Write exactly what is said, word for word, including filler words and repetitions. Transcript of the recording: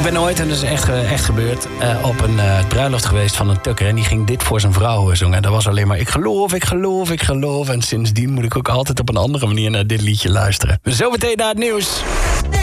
Ik ben ooit, en dat is echt, echt gebeurd, uh, op een uh, bruiloft geweest van een tukker. En die ging dit voor zijn vrouw zingen. En dat was alleen maar, ik geloof, ik geloof, ik geloof. En sindsdien moet ik ook altijd op een andere manier naar dit liedje luisteren. Zometeen naar het nieuws.